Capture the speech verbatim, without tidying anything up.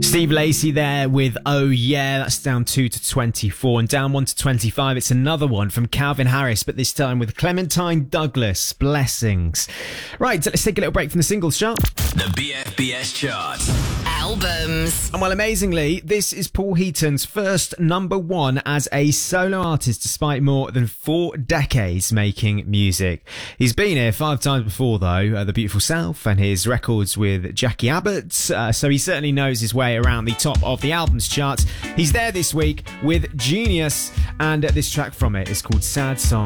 Steve Lacy there with Oh Yeah, that's down two to twenty-four, and down one to twenty-five, it's another one from Calvin Harris, but this time with Clementine Douglas, Blessings. Right, so let's take a little break from the singles chart. The B F B S chart. Albums. And well, amazingly, this is Paul Heaton's first number one as a solo artist despite more than four decades making music. He's been here five times before though, uh, The Beautiful South and his records with Jackie Abbott, uh, so he certainly knows his way around the top of the albums charts. He's there this week with Genius, and uh, this track from it is called Sad Song.